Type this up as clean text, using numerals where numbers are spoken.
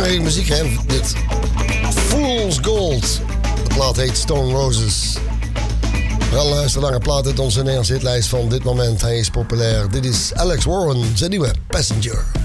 belangrijke muziek, hè? Dit Fool's Gold. De plaat heet Stone Roses. We gaan luisteren naar een plaat uit onze Nederlandse hitlijst van dit moment. Hij is populair. Dit is Alex Warren, zijn nieuwe Passenger.